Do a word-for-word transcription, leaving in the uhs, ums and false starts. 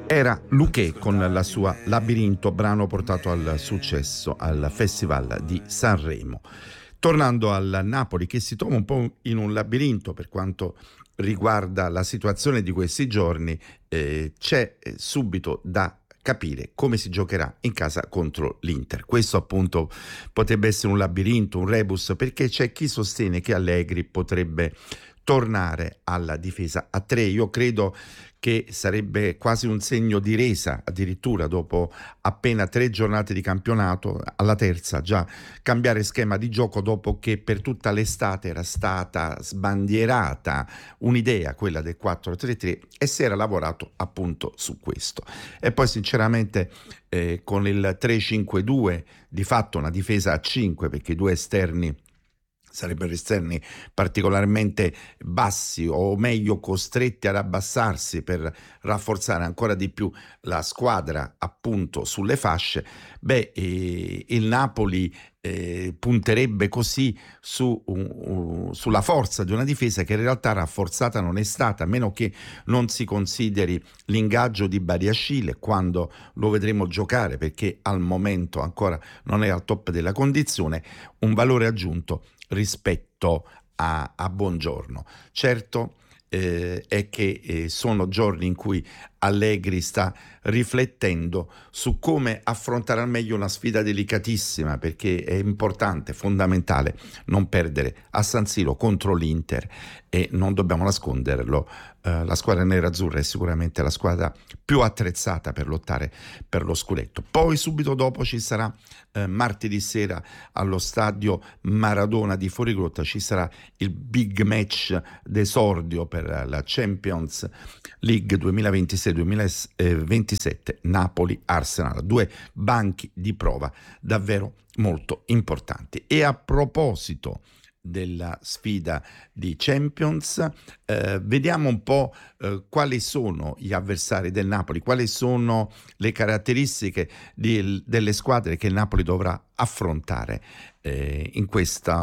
Era Luché con la sua Labirinto, brano portato al successo al Festival di Sanremo. Tornando al Napoli, che si trova un po' in un labirinto per quanto riguarda la situazione di questi giorni, eh, c'è eh, subito da capire come si giocherà in casa contro l'Inter. Questo appunto potrebbe essere un labirinto, un rebus, perché c'è chi sostiene che Allegri potrebbe tornare alla difesa a tre. Io credo che sarebbe quasi un segno di resa, addirittura dopo appena tre giornate di campionato, alla terza già cambiare schema di gioco, dopo che per tutta l'estate era stata sbandierata un'idea, quella del quattro tre tre, e si era lavorato appunto su questo. E poi sinceramente eh, con il tre cinque due, di fatto una difesa a cinque, perché i due esterni sarebbero esterni particolarmente bassi, o meglio costretti ad abbassarsi per rafforzare ancora di più la squadra appunto sulle fasce. Beh, eh, il Napoli eh, punterebbe così su, uh, uh, sulla forza di una difesa che in realtà rafforzata non è stata, a meno che non si consideri l'ingaggio di Badiashile quando lo vedremo giocare, perché al momento ancora non è al top della condizione, un valore aggiunto rispetto a, a Buongiorno. Certo eh, è che eh, sono giorni in cui Allegri sta riflettendo su come affrontare al meglio una sfida delicatissima, perché è importante, fondamentale non perdere a San Siro contro l'Inter, e non dobbiamo nasconderlo, eh, la squadra nerazzurra è sicuramente la squadra più attrezzata per lottare per lo scudetto. Poi subito dopo ci sarà eh, martedì sera allo stadio Maradona di Fuorigrotta, ci sarà il big match d'esordio per la Champions League duemilaventisei duemilaventisette, Napoli-Arsenal, due banchi di prova davvero molto importanti. E a proposito della sfida di Champions, eh, vediamo un po' eh, quali sono gli avversari del Napoli, quali sono le caratteristiche di, delle squadre che il Napoli dovrà affrontare eh, in questa